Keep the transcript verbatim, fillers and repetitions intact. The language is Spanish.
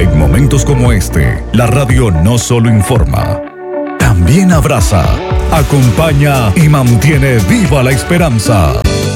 En momentos como este, la radio no solo informa, también abraza, acompaña y mantiene viva la esperanza.